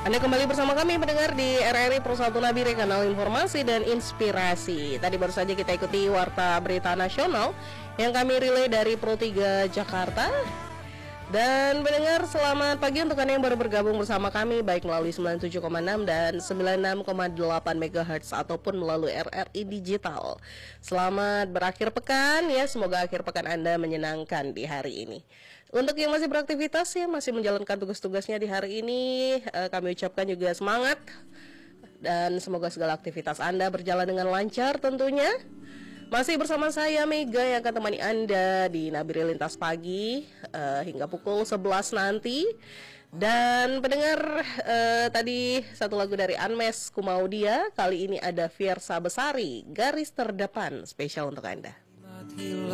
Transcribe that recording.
Anda kembali bersama kami mendengar di RRI Persatu Nabire, kanal informasi dan inspirasi. Tadi baru saja kita ikuti Warta Berita Nasional yang kami relay dari Pro 3 Jakarta. Dan mendengar, selamat pagi untuk Anda yang baru bergabung bersama kami, baik melalui 97,6 dan 96,8 MHz ataupun melalui RRI Digital. Selamat berakhir pekan ya, semoga akhir pekan Anda menyenangkan di hari ini. Untuk yang masih beraktivitas ya, masih menjalankan tugas-tugasnya di hari ini, kami ucapkan juga semangat dan semoga segala aktivitas Anda berjalan dengan lancar tentunya. Masih bersama saya Mega yang akan temani Anda di Nabire Lintas Pagi hingga pukul 11 nanti. Dan pendengar, tadi satu lagu dari Anmes Kumaudia, kali ini ada Fiersa Besari, Garis Terdepan, spesial untuk Anda.